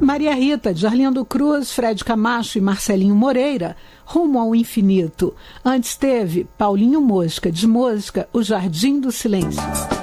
Maria Rita, de Arlindo Cruz, Fred Camacho e Marcelinho Moreira, Rumo ao Infinito. Antes teve Paulinho Mosca, de Mosca, O Jardim do Silêncio.